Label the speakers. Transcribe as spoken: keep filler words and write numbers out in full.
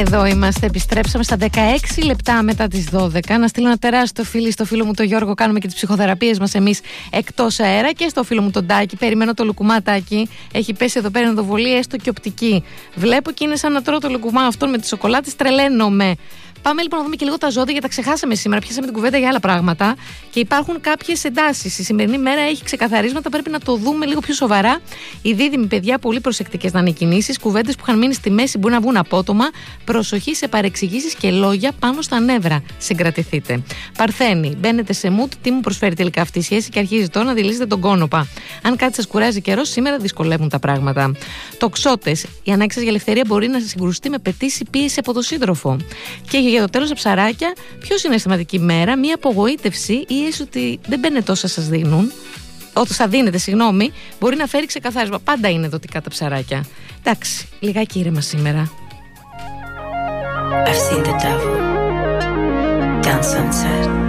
Speaker 1: Εδώ είμαστε, επιστρέψαμε στα δεκαέξι λεπτά μετά τις δώδεκα. Να στείλω ένα τεράστιο φίλι στο φίλο μου τον Γιώργο. Κάνουμε και τις ψυχοθεραπείες μας εμείς εκτός αέρα. Και στο φίλο μου τον Τάκη. Περιμένω το λουκουμάτάκι. Έχει πέσει εδώ πέρα να το βολεί, έστω και οπτική. Βλέπω και είναι σαν να τρώω το λουκουμά αυτόν με τις σοκολάτες. Τρελαίνομαι. Πάμε λοιπόν να δούμε και λίγο τα ζώδια, γιατί τα ξεχάσαμε σήμερα. Πιάσαμε την κουβέντα για άλλα πράγματα και υπάρχουν κάποιες εντάσεις. Η σημερινή μέρα έχει ξεκαθαρίσματα, πρέπει να το δούμε λίγο πιο σοβαρά. Οι δίδυμοι, παιδιά, πολύ προσεκτικές να είναι οι κινήσεις. Κουβέντες που είχαν μείνει στη μέση μπορεί να βγουν απότομα. Προσοχή σε παρεξηγήσεις και λόγια πάνω στα νεύρα. Συγκρατηθείτε. Παρθένοι, μπαίνετε σε mood. Τι μου προσφέρει τελικά αυτή η σχέση και αρχίζει τώρα να δηλήσετε τον κόνοπα. Αν κάτι σας κουράζει καιρό, σήμερα δυσκολεύουν τα πράγματα. Τοξότες, η ανάγκη σας για ελευθερία μπορεί να συγκρουστεί με πετήση πίεση από τον σύντροφο. Και για το τέλος, ψαράκια, πιο συναισθηματική μέρα, μία απογοήτευση ή έστω ότι δεν μπαίνετε όσα σας δίνουν, όταν θα δίνετε, συγγνώμη, μπορεί να φέρει ξεκαθάρισμα. Πάντα είναι δοτικά τα ψαράκια. Εντάξει, λιγάκι ήρεμα σήμερα.
Speaker 2: I've seen the devil down sunset.